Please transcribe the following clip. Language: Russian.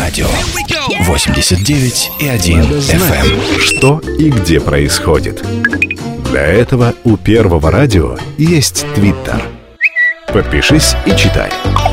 радио 89,1 FM. Что и где происходит. Для этого у Первого радио есть Твиттер. Подпишись и читай.